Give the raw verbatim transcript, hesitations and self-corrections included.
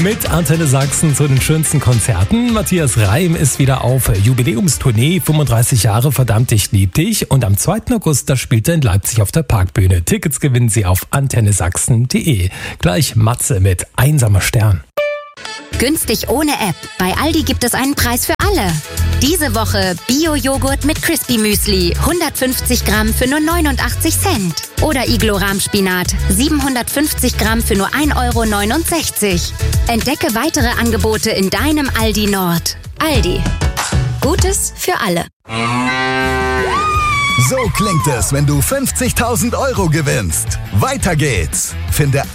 Mit Antenne Sachsen zu den schönsten Konzerten. Matthias Reim ist wieder auf Jubiläumstournee, fünfunddreißig Jahre Verdammt, ich lieb dich. Und am zweiten August, da spielt er in Leipzig auf der Parkbühne. Tickets gewinnen Sie auf antenne sachsen punkt de. Gleich Matze mit Einsamer Stern. Günstig ohne App. Bei Aldi gibt es einen Preis für alle. Diese Woche Bio-Joghurt mit Crispy Müsli, hundertfünfzig Gramm für nur neunundachtzig Cent. Oder Iglo-Rahmspinat, siebenhundertfünfzig Gramm für nur ein Euro neunundsechzig. Entdecke weitere Angebote in deinem Aldi Nord. Aldi. Gutes für alle. So klingt es, wenn du fünfzigtausend Euro gewinnst. Weiter geht's. Finde